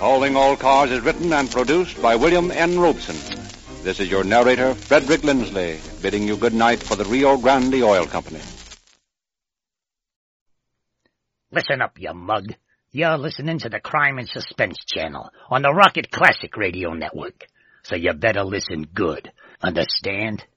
Calling All Cars is written and produced by William N. Robeson. This is your narrator, Frederick Lindsley, bidding you good night for the Rio Grande Oil Company. Listen up, you mug. You're listening to the Crime and Suspense channel on the Rocket Classic Radio Network. So you better listen good. Understand?